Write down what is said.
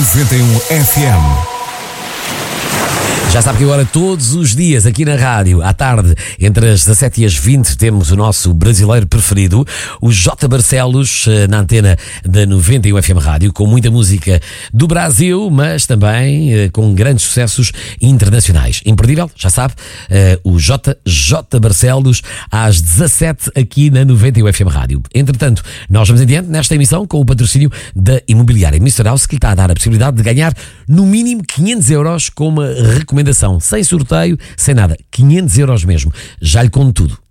91 FM. Já sabe que agora todos os dias aqui na rádio, à tarde, entre as 17 e as 20, temos o nosso brasileiro preferido, o J. Barcelos, na antena da 91 FM Rádio, com muita música do Brasil, mas também com grandes sucessos internacionais. Imperdível, já sabe, o J. Barcelos às 17 aqui na 91 FM Rádio. Entretanto, nós vamos adiante nesta emissão com o patrocínio da Imobiliária Mr. House, que lhe está a dar a possibilidade de ganhar no mínimo 500 euros com uma recomendação, sem sorteio, sem nada, 500 euros mesmo. Já lhe conto tudo.